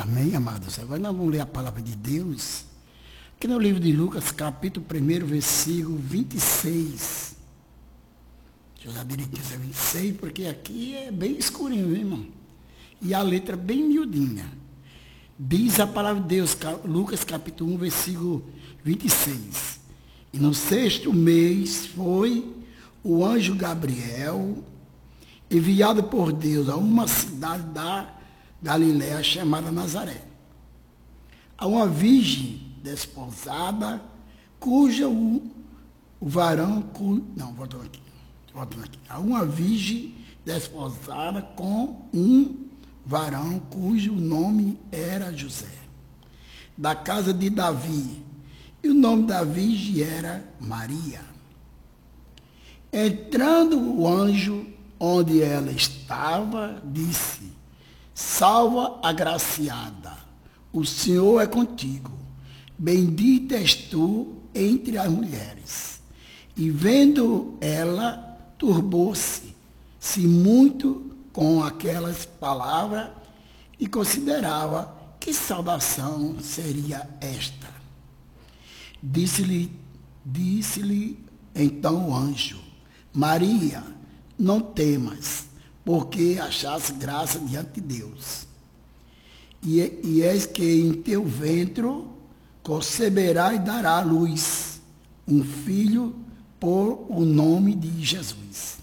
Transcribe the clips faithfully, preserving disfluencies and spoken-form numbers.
Amém, amados? Agora nós vamos ler a palavra de Deus, aqui no livro de Lucas, capítulo um, versículo vinte e seis. Deixa eu usar direitinho esse vinte e seis, porque aqui é bem escurinho, viu, irmão? E a letra bem miudinha. Diz a palavra de Deus, Lucas capítulo um, versículo vinte e seis. E no sexto mês foi o anjo Gabriel, enviado por Deus a uma cidade da Galiléia chamada Nazaré, a uma virgem desposada, cuja o, o varão, cu, não, voltando aqui, voltando aqui, a uma virgem desposada com um varão cujo nome era José, da casa de Davi, e o nome da virgem era Maria. Entrando o anjo onde ela estava, disse: Salva, agraciada, o Senhor é contigo, bendita és tu entre as mulheres. E vendo ela, turbou-se se muito com aquelas palavras e considerava que saudação seria esta. Disse-lhe, disse-lhe então o anjo: Maria, não temas, porque achaste graça diante de Deus. E, e és que em teu ventre conceberá e dará à luz um filho por o nome de Jesus.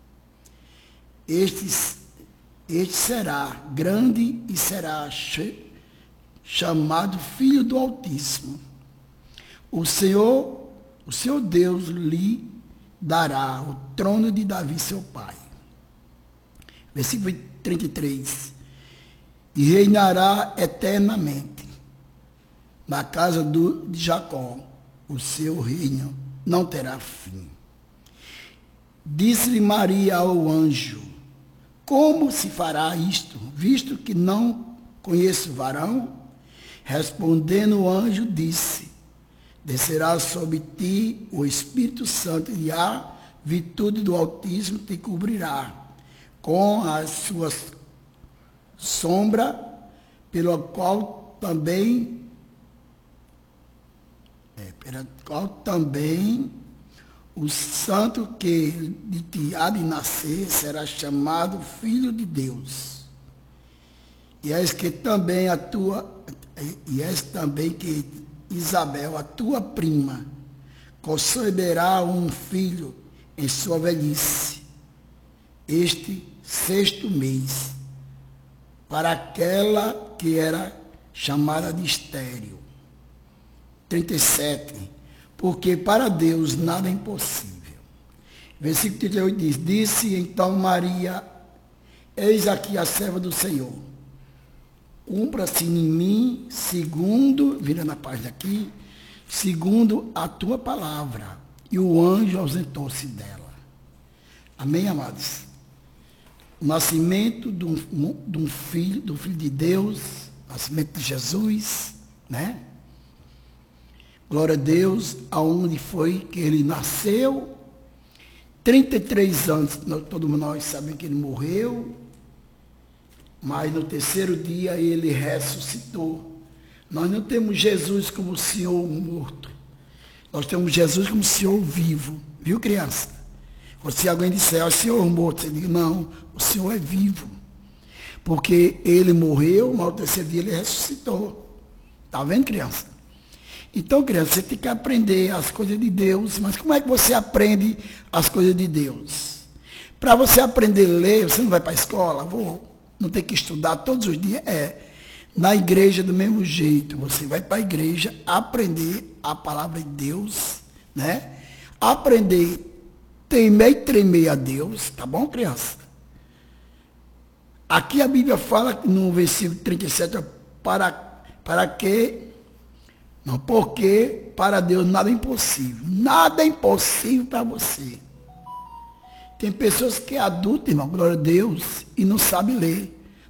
Este, este será grande e será chamado Filho do Altíssimo. O Senhor, o seu Deus lhe dará o trono de Davi, seu pai. Versículo trinta e três. E reinará eternamente na casa do, de Jacó. O seu reino não terá fim. Disse-lhe Maria ao anjo: Como se fará isto, visto que não conheço varão? Respondendo o anjo, disse: Descerá sobre ti o Espírito Santo, e a virtude do Altíssimo te cobrirá com as suas sombra, pelo qual também, é, pelo qual também o santo que de ti há de nascer será chamado Filho de Deus. E és que também a tua, e és também que Isabel, a tua prima, conceberá um filho em sua velhice, este sexto mês, para aquela que era chamada de estéril. trinta e sete. Porque para Deus nada é impossível. Versículo trinta e oito diz: Disse então Maria: Eis aqui a serva do Senhor. Cumpra-se em mim, segundo, virando a página aqui, segundo a tua palavra. E o anjo ausentou-se dela. Amém, amados? O nascimento de um, de um filho, do Filho de Deus, o nascimento de Jesus, né? Glória a Deus, aonde foi que ele nasceu. trinta e três anos, todos nós sabemos que ele morreu, mas no terceiro dia ele ressuscitou. Nós não temos Jesus como o Senhor morto, nós temos Jesus como o Senhor vivo, viu, criança? Ou se alguém disser: o Senhor morto, você diz: não, o Senhor é vivo. Porque ele morreu, mas no terceiro dia ele ressuscitou. Está vendo, criança? Então, criança, você tem que aprender as coisas de Deus. Mas como é que você aprende as coisas de Deus? Para você aprender a ler, você não vai para a escola? Vou, não tem que estudar todos os dias? É. Na igreja, do mesmo jeito. Você vai para a igreja aprender a palavra de Deus, né? Aprender temer e tremer a Deus, tá bom, criança? Aqui a Bíblia fala no versículo trinta e sete, para, para que, não, porque para Deus nada é impossível. Nada é impossível para você. Tem pessoas que é adulto, irmão, glória a Deus, e não sabe ler.